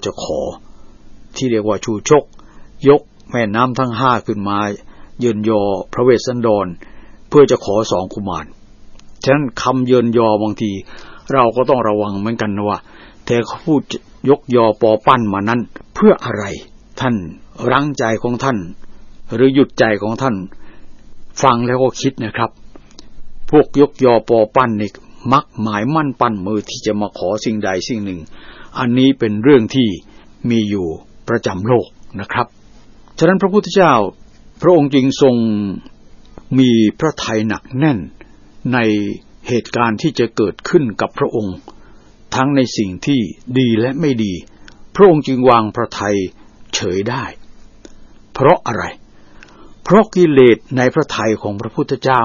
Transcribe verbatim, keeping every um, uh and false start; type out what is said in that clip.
จะขอที่เรียกว่าชูชกยกแม่น้ำทั้งห้าขึ้นมาเยินยอพระเวสสันดรเพื่อจะขอสองกุมารฉะนั้นคำเยินยอบางทีเราก็ต้องระวังเหมือนกันนะว่าแต่เขาพูดยกยอปอปั้นมานั้นเพื่ออะไรท่านรั้งใจของท่านหรือหยุดใจของท่านฟังแล้วก็คิดนะครับพวกยกยอปอปั้นนี่มักหมายมั่นปั้นมือที่จะมาขอสิ่งใดสิ่งหนึ่งอันนี้เป็นเรื่องที่มีอยู่ประจำโลกนะครับฉะนั้นพระพุทธเจ้าพระองค์จึงทรงมีพระทัยหนักแน่นในเหตุการณ์ที่จะเกิดขึ้นกับพระองค์ทั้งในสิ่งที่ดีและไม่ดีพระองค์จึงวางพระทัยเฉยได้เพราะอะไรเพราะกิเลสในพระทัยของพระพุทธเจ้า